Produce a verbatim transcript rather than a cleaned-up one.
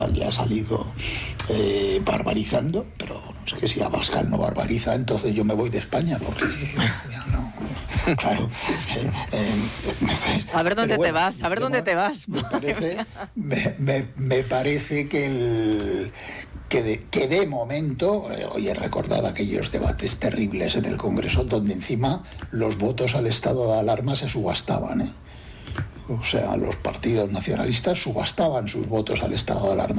ya ha salido eh, barbarizando, pero bueno, es que si Abascal no barbariza, entonces yo me voy de España, porque ya no, claro. Eh, eh, a ver dónde bueno, te vas, a ver dónde te vas. Me parece, me, me, me parece que el... Que de, que de momento, eh, oye, recordad aquellos debates terribles en el Congreso donde encima los votos al estado de alarma se subastaban, ¿eh? O sea, los partidos nacionalistas subastaban sus votos al estado de alarma.